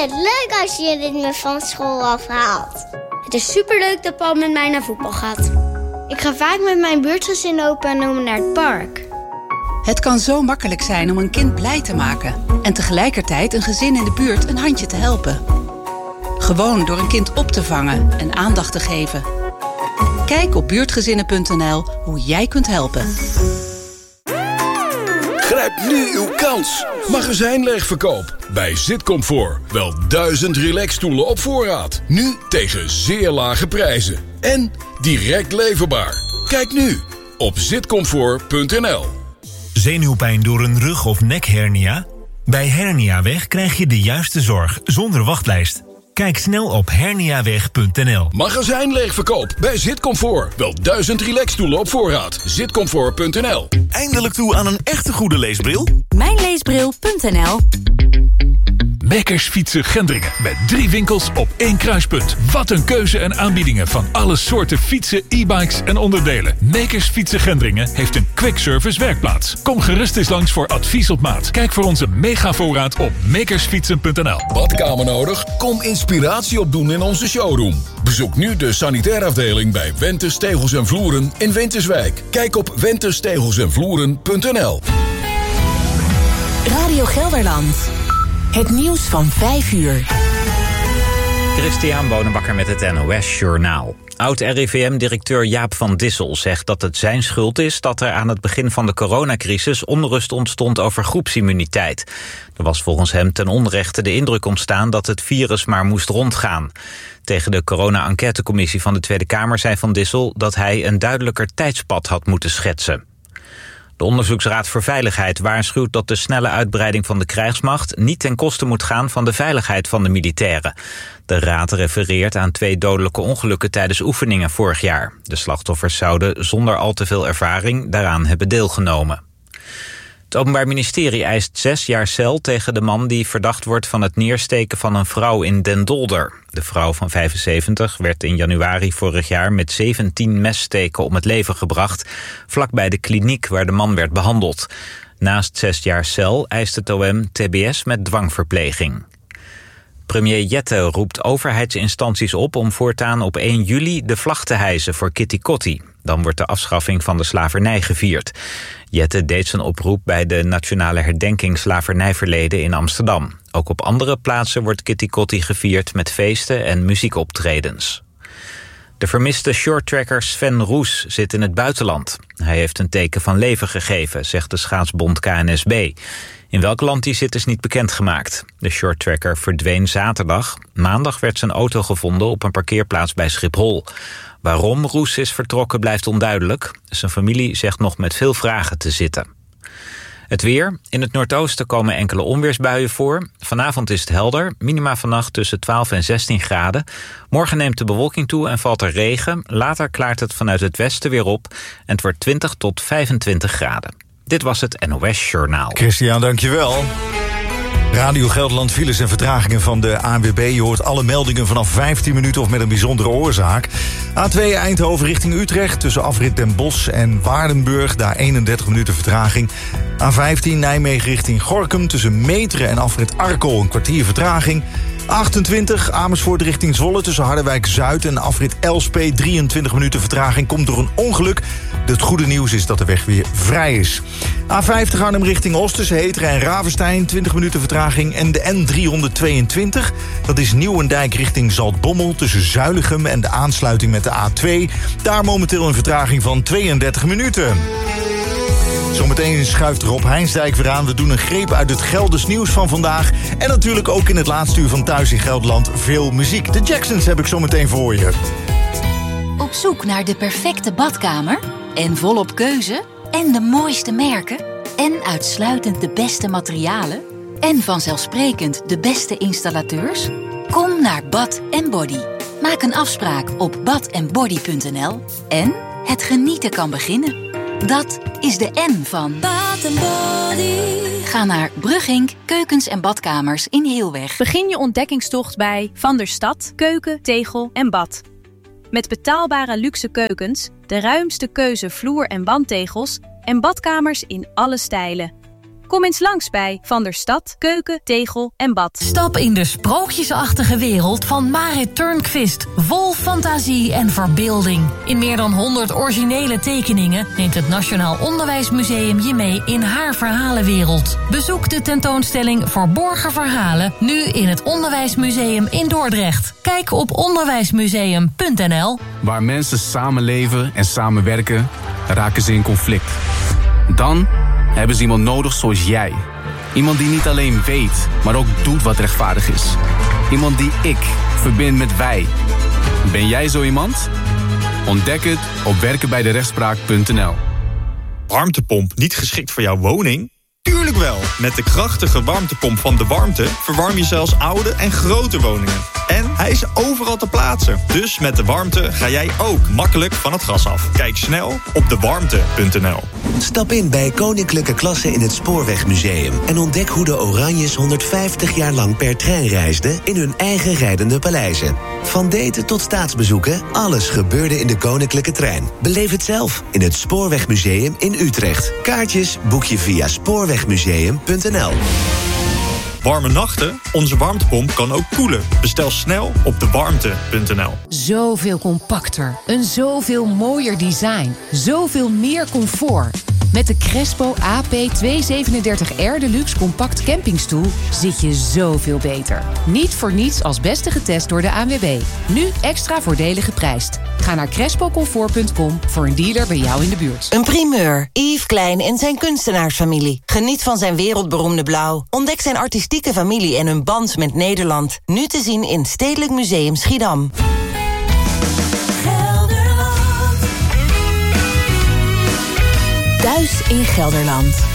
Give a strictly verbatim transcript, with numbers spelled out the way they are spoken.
het leuk als je dit me van school afhaalt. Het is superleuk dat Paul met mij naar voetbal gaat. Ik ga vaak met mijn buurtgezin, opa en oma naar het park. Het kan zo makkelijk zijn om een kind blij te maken en tegelijkertijd een gezin in de buurt een handje te helpen. Gewoon door een kind op te vangen en aandacht te geven. Kijk op buurtgezinnen punt n l hoe jij kunt helpen. Grijp nu uw kans. Magazijnleegverkoop bij Zitcomfort. Wel duizend relaxstoelen op voorraad. Nu tegen zeer lage prijzen. En direct leverbaar. Kijk nu op zitcomfort punt n l. Zenuwpijn door een rug- of nekhernia? Bij Herniaweg krijg je de juiste zorg zonder wachtlijst. Kijk snel op herniaweg punt n l. Magazijnleegverkoop bij Zitcomfort. Wel duizend relaxstoelen op voorraad. zitcomfort punt n l. Eindelijk toe aan een echte goede leesbril? Mijnleesbril punt n l. Mekkers Fietsen Gendringen met drie winkels op één kruispunt. Wat een keuze en aanbiedingen van alle soorten fietsen, e-bikes en onderdelen. Mekkers Fietsen Gendringen heeft een quick service werkplaats. Kom gerust eens langs voor advies op maat. Kijk voor onze megavoorraad op mekersfietsen punt n l. Badkamer nodig? Kom inspiratie opdoen in onze showroom. Bezoek nu de sanitaire afdeling bij Wentes Tegels en Vloeren in Winterswijk. Kijk op wentes tegels en vloeren punt n l. Radio Gelderland. Het nieuws van vijf uur. Christian Bonenbakker met het N O S Journaal. Oud-R I V M-directeur Jaap van Dissel zegt dat het zijn schuld is dat er aan het begin van de coronacrisis onrust ontstond over groepsimmuniteit. Er was volgens hem ten onrechte de indruk ontstaan dat het virus maar moest rondgaan. Tegen de corona-enquêtecommissie van de Tweede Kamer zei Van Dissel dat hij een duidelijker tijdspad had moeten schetsen. De Onderzoeksraad voor Veiligheid waarschuwt dat de snelle uitbreiding van de krijgsmacht niet ten koste moet gaan van de veiligheid van de militairen. De raad refereert aan twee dodelijke ongelukken tijdens oefeningen vorig jaar. De slachtoffers zouden zonder al te veel ervaring daaraan hebben deelgenomen. Het Openbaar Ministerie eist zes jaar cel tegen de man die verdacht wordt van het neersteken van een vrouw in Den Dolder. De vrouw van vijfenzeventig werd in januari vorig jaar met zeventien messteken om het leven gebracht, vlakbij de kliniek waar de man werd behandeld. Naast zes jaar cel eist het O M T B S met dwangverpleging. Premier Jette roept overheidsinstanties op om voortaan op één juli de vlag te hijsen voor Kitty Kotti. Dan wordt de afschaffing van de slavernij gevierd. Jette deed zijn oproep bij de Nationale Herdenking Slavernijverleden in Amsterdam. Ook op andere plaatsen wordt Kitty Kotti gevierd met feesten en muziekoptredens. De vermiste shorttracker Sven Roes zit in het buitenland. Hij heeft een teken van leven gegeven, zegt de schaatsbond K N S B. In welk land hij zit is niet bekendgemaakt. De shorttracker verdween zaterdag. Maandag werd zijn auto gevonden op een parkeerplaats bij Schiphol. Waarom Roes is vertrokken blijft onduidelijk. Zijn familie zegt nog met veel vragen te zitten. Het weer. In het noordoosten komen enkele onweersbuien voor. Vanavond is het helder. Minima vannacht tussen twaalf en zestien graden. Morgen neemt de bewolking toe en valt er regen. Later klaart het vanuit het westen weer op. En het wordt twintig tot vijfentwintig graden. Dit was het N O S Journaal. Christian, dankjewel. Radio Gelderland, files en vertragingen van de A N W B. Je hoort alle meldingen vanaf vijftien minuten of met een bijzondere oorzaak. A twee Eindhoven richting Utrecht tussen afrit Den Bosch en Waardenburg. Daar eenendertig minuten vertraging. A vijftien Nijmegen richting Gorinchem tussen Meteren en afrit Arkel een kwartier vertraging. achtentwintig Amersfoort richting Zwolle tussen Harderwijk-Zuid en afrit Elspet drieëntwintig minuten vertraging komt door een ongeluk. Het goede nieuws is dat de weg weer vrij is. A vijftig Arnhem richting Oost tussen Heteren en Ravenstein twintig minuten vertraging. En de N driehonderdtweeëntwintig, dat is Nieuwendijk richting Zaltbommel tussen Zuilichem en de aansluiting met de A twee. Daar momenteel een vertraging van tweeëndertig minuten. Zometeen schuift Rob Heinsdijk weer aan. We doen een greep uit het Gelders nieuws van vandaag. En natuurlijk ook in het laatste uur van Thuis in Gelderland veel muziek. De Jacksons heb ik zometeen voor je. Op zoek naar de perfecte badkamer? En volop keuze? En de mooiste merken? En uitsluitend de beste materialen? En vanzelfsprekend de beste installateurs? Kom naar Bath and Body. Maak een afspraak op bath and body punt n l. En het genieten kan beginnen. Dat is de N van Bath and Body. Ga naar Brugink Keukens en Badkamers in Heelweg. Begin je ontdekkingstocht bij Van der Stad Keuken, Tegel en Bad. Met betaalbare luxe keukens, de ruimste keuze vloer- en wandtegels en badkamers in alle stijlen. Kom eens langs bij Van der Stad, Keuken, Tegel en Bad. Stap in de sprookjesachtige wereld van Marit Turnquist. Vol fantasie en verbeelding. In meer dan honderd originele tekeningen neemt het Nationaal Onderwijsmuseum je mee in haar verhalenwereld. Bezoek de tentoonstelling Verborgen Verhalen nu in het Onderwijsmuseum in Dordrecht. Kijk op onderwijsmuseum punt n l. Waar mensen samenleven en samenwerken, raken ze in conflict. Dan hebben ze iemand nodig zoals jij. Iemand die niet alleen weet, maar ook doet wat rechtvaardig is. Iemand die ik verbind met wij. Ben jij zo iemand? Ontdek het op werken bij de rechtspraak punt n l. Warmtepomp niet geschikt voor jouw woning? Tuurlijk wel! Met de krachtige warmtepomp van De Warmte verwarm je zelfs oude en grote woningen. En hij is overal te plaatsen. Dus met De Warmte ga jij ook makkelijk van het gas af. Kijk snel op de warmte punt n l. Stap in bij Koninklijke Klasse in het Spoorwegmuseum en ontdek hoe de Oranjes honderdvijftig jaar lang per trein reisden in hun eigen rijdende paleizen. Van daten tot staatsbezoeken, alles gebeurde in de Koninklijke Trein. Beleef het zelf in het Spoorwegmuseum in Utrecht. Kaartjes boek je via spoorwegmuseum punt n l. Warme nachten? Onze warmtepomp kan ook koelen. Bestel snel op de warmte punt n l. Zoveel compacter, een zoveel mooier design, zoveel meer comfort. Met de Crespo A P tweehonderdzevenendertig R Deluxe Compact Campingstoel zit je zoveel beter. Niet voor niets als beste getest door de A N W B. Nu extra voordelig geprijsd. Ga naar crespo comfort punt com voor een dealer bij jou in de buurt. Een primeur. Yves Klein en zijn kunstenaarsfamilie. Geniet van zijn wereldberoemde blauw. Ontdek zijn artistieke familie en hun band met Nederland. Nu te zien in Stedelijk Museum Schiedam. Thuis in Gelderland.